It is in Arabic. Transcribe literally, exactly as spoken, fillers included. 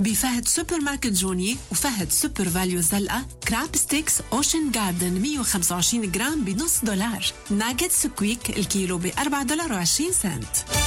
بفهد سوبر ماركت جوني وفهد سوبر فاليو زلقة. كراب ستيكس أوشن جاردن مية وخمسة وعشرين جرام بنص دولار. ناجت سكويك الكيلو بأربعة دولار وعشرين سنت.